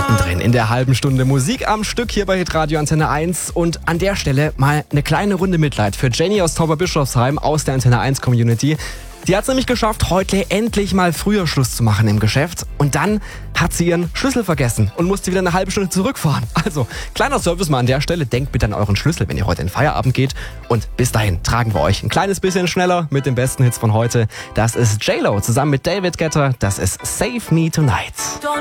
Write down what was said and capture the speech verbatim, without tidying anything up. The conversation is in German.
Mittendrin in der halben Stunde Musik am Stück hier bei Hitradio Antenne eins. Und an der Stelle mal eine kleine Runde Mitleid für Jenny aus Tauberbischofsheim aus der Antenne eins Community. Die hat es nämlich geschafft, heute endlich mal früher Schluss zu machen im Geschäft. Und dann hat sie ihren Schlüssel vergessen und musste wieder eine halbe Stunde zurückfahren. Also, kleiner Service mal an der Stelle. Denkt bitte an euren Schlüssel, wenn ihr heute in Feierabend geht. Und bis dahin tragen wir euch ein kleines bisschen schneller mit den besten Hits von heute. Das ist J-Lo zusammen mit David Guetta. Das ist Save Me Tonight.